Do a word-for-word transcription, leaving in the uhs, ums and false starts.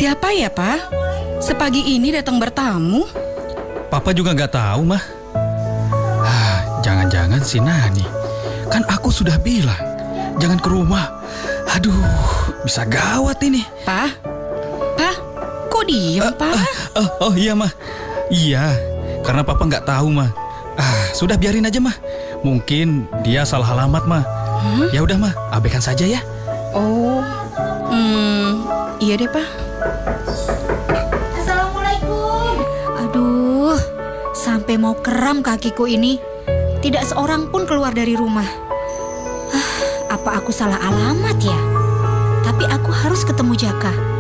Siapa ya, Pak? Sepagi ini datang bertamu? Papa juga nggak tahu, Mah. Ah, jangan-jangan si Nani. Kan aku sudah bilang, jangan ke rumah. Aduh, bisa gawat ini. Pak? Pak? Kok diam, Uh, Pak? uh, uh, oh iya, Mah. Iya, karena Papa nggak tahu, Mah. Ah, sudah biarin aja, Mah. Mungkin dia salah alamat, Mah. Hmm? Ya udah, Mah, abaikan saja ya. Oh, hmm, iya deh, Pak. Assalamualaikum. Aduh, sampai mau kram kakiku ini. Tidak seorang pun keluar dari rumah. Ah, apa aku salah alamat ya? Tapi aku harus ketemu Jaka.